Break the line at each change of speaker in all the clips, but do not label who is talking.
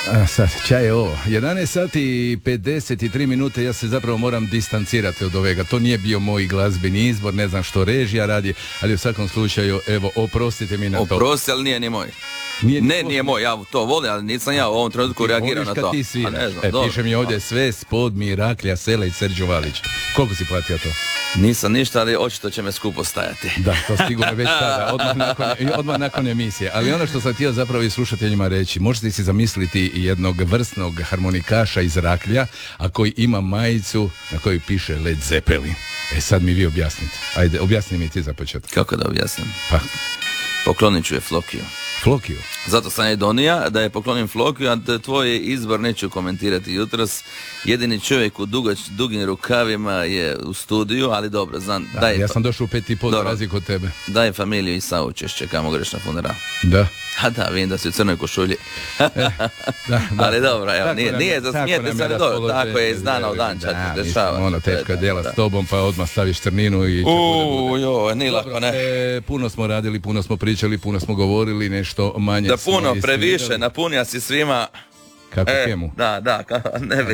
Sad, čaj je ovo. 11 sati i 53 minute, ja se zapravo moram distancirati od ovega. To nije bio moj glazbeni izbor, ne znam što režija radi, ali u svakom slučaju, evo, oprostite mi na to.
Oprosti, ali nije ni moj. Nije moj, ja to volim, ali nisam ja u ovom trenutku reagirao na to.
Ti piše mi ovdje sve spod Miraklja, Sela i Serđo Valić. Koliko si platio to?
Nisam ništa, ali očito će me skupo stajati.
Da, to sigurno već tada, odmah nakon emisije. Ali ono što sam htio zapravo i slušateljima reći, možete si zamisliti jednog vrsnog harmonikaša iz Raklja, a koji ima majicu na kojoj piše Led Zeppelin. Sad mi vi objasnite. Ajde, objasni mi ti za početak.
Kako da objasnim?
Pa.
Poklonit ću je Flokiju.
Flokiju? Zato
sam je donija da je poklonim Flokiju, a tvoj izbor neću komentirati jutros. Jedini čovjek u dugim rukavima je u studiju, ali dobro, znam.
Ja sam došao u 5:30 za razliku od tebe.
Daj familiju i saučešće, kamo greš na funeral.
Da.
A da, vidim da si u crnoj košulji. Da. Ali dobro, evo, nije za smijete se, ali dobro, tako je iz dana u dan čak se dešava.
Ono teška djela s tobom, pa odmah staviš crninu i...
Nije lako, ne.
Puno smo radili, puno smo pričali, puno smo govorili, nešto manje...
Da puno, previše, napunija si svima...
Kako kemu?
Da, ne,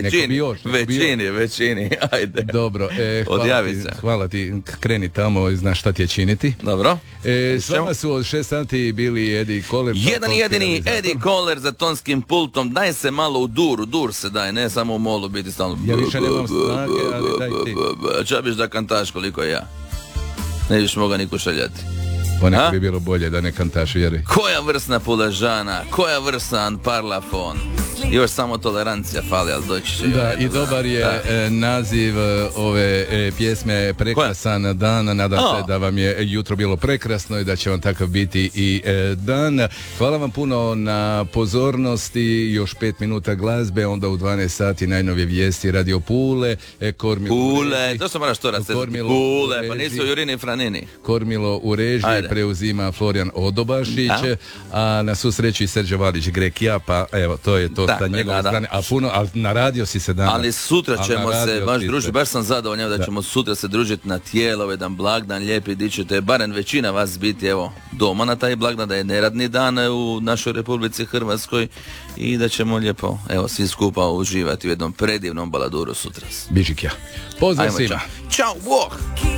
većini, ajde.
Dobro, hvala ti, kreni tamo, znaš šta ti je činiti.
Dobro.
S vama su od 6 sati bili Eddie Kohler.
Jedan jedini Eddie Kohler za tonskim pultom, daj se malo u dur se daj, ne samo u molu biti stalno.
Ja više nemam snage, ali daj ti.
Čabiš da kantaš koliko ja. Ne viš moga niko šaljati.
Ponekad bi bilo bolje da ne kantaš, vjeruj.
Koja vrsna puležana, koja vrsan parlafon. Još samo tolerancija fali, ali doći će.
Da, i dobar je naziv ove pjesme Prekrasan dan. Nadam se da vam je jutro bilo prekrasno i da će vam takav biti i dan. Hvala vam puno na pozornosti. Još 5 minuta glazbe, onda u 12 sati najnovije vijesti Radio Pule.
Pule, to sam moraš to razsezati. Pule, pa nisu Jurini i Franini.
Kormilo u režiji preuzima Florijan Odobašić, a na svu sreću i Serđo Valić Grekija, pa evo, to je to sa njegove strane, ali na radio si se danas.
Ali sutra ćemo se baš družiti, baš sam zadovoljan da ćemo sutra se družiti na tijelo, jedan blagdan, lijepi, di ćete barem većina vas biti evo doma na taj blagdan, da je neradni dan u našoj Republici Hrvatskoj i da ćemo lijepo, evo, svi skupa uživati u jednom predivnom baladuru sutras.
Bižik ja. Pozdrav svima.
Ćao, Bog!